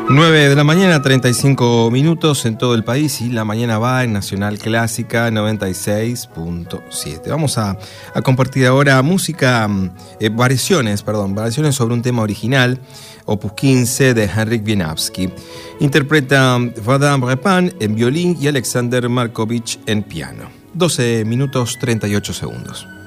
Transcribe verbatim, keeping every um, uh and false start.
nueve de la mañana, treinta y cinco minutos en todo el país, y la mañana va en Nacional Clásica noventa y seis punto siete. Vamos a, a compartir ahora música, eh, variaciones, perdón, variaciones sobre un tema original, opus quince de Henryk Wieniawski. Interpreta Vadim Repin en violín y Alexander Markovich en piano. doce minutos treinta y ocho segundos.